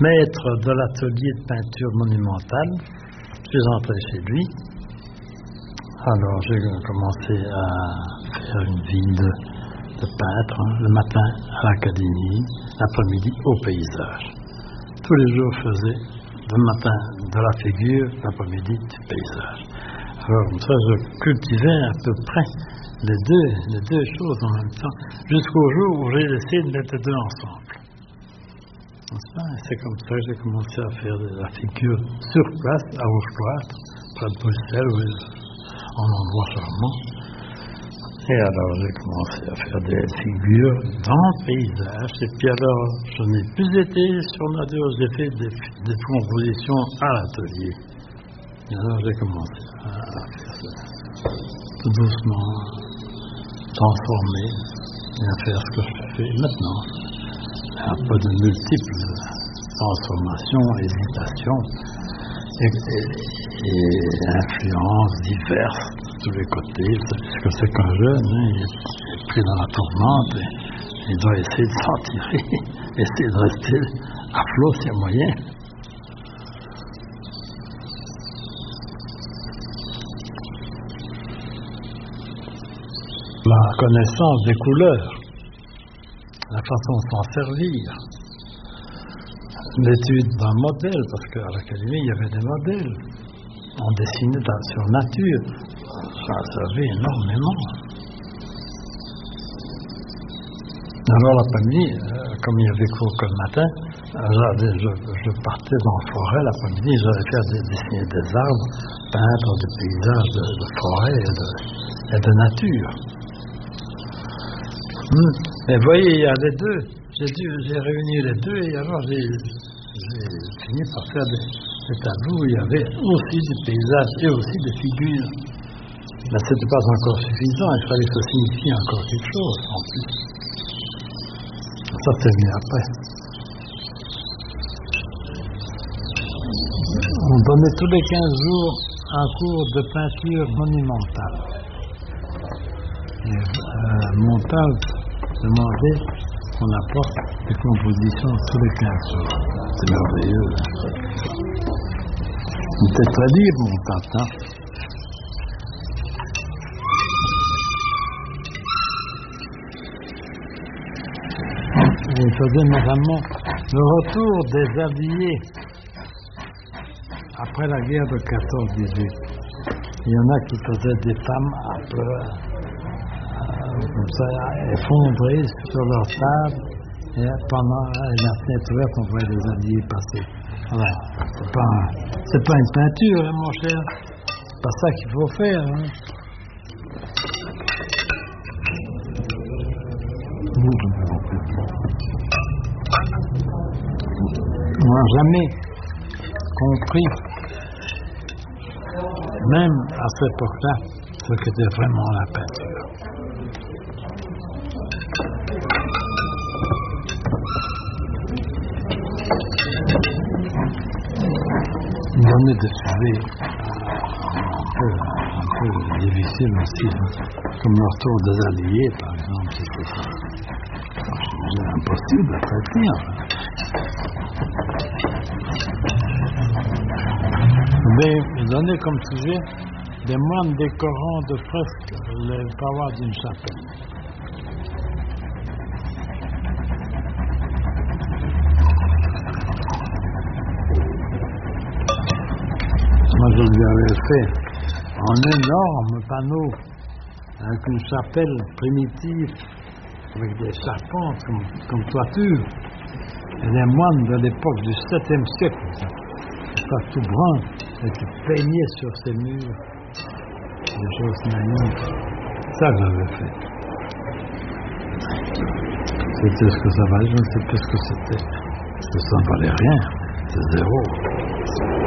maître de l'atelier de peinture monumentale. Je suis entré chez lui. Alors j'ai commencé à faire une vie de peintre, le matin à l'académie, l'après-midi au paysage. Tous les jours je faisais le matin de la figure, l'après-midi du paysage. Alors comme ça je cultivais à peu près les deux choses en même temps, jusqu'au jour où j'ai essayé de mettre les deux ensemble. C'est comme ça que j'ai commencé à faire de la figure sur place, à Rochecloître, près de Bruxelles, en endroit charmant. Et alors j'ai commencé à faire des figures dans le paysage. Et puis alors, je n'ai plus été sur nature, j'ai fait des compositions à l'atelier. Et alors j'ai commencé à faire ça, tout doucement, transformer et à faire ce que je fais maintenant. Un peu de multiples transformations, hésitations et influences diverses de tous les côtés. Ce que c'est qu'un jeune, il est pris dans la tourmente et il doit essayer de s'en tirer, essayer de rester à flot s'il y a moyen. La connaissance des couleurs, la façon de s'en servir, l'étude d'un modèle, parce qu'à l'académie il y avait des modèles, on dessinait sur nature, ça a servi énormément. Alors l'après-midi, comme il y avait cours que le matin, je partais dans la forêt l'après-midi, j'allais faire dessiner des arbres, peindre des paysages de forêt et de nature. Mais vous voyez, il y a les deux. J'ai réuni les deux et alors j'ai fini par faire des tableaux où il y avait aussi des paysages et aussi des figures. Mais ce n'était pas encore suffisant, il fallait que ça signifie encore quelque chose en plus. Ça c'est venu après. On donnait tous les 15 jours un cours de peinture monumentale. Et Montal demandait qu'on apporte des compositions tous les 15 jours. C'est merveilleux. Il était très libre, Montal, hein. Il faisait notamment le retour des Alliés après la guerre de 14-18. Il y en a qui faisaient des femmes un peu comme ça, effondrées sur leur table, et pendant la fenêtre ouverte, on voyait les Alliés passer. Voilà. C'est pas une peinture, hein, mon cher. C'est pas ça qu'il faut faire. Hein. On n'a jamais compris, même à cette époque-là, ce qu'était vraiment la peinture. Il y en a des sujets un peu difficiles aussi, hein, comme le retour des Alliés, par exemple, c'est impossible à traiter. Mais donner comme sujet des moines décorant de fresques les parois d'une chapelle. Moi, je lui avais fait un énorme panneau avec une chapelle primitive, avec des charpentes comme toiture. Et les moines de l'époque du 7e siècle, pas tout brun, et qui peignaient sur ces murs des choses magnifiques. Ça, j'avais fait. C'était ce que ça valait, je ne sais plus ce que c'était. Parce que ça ne valait rien, c'est zéro.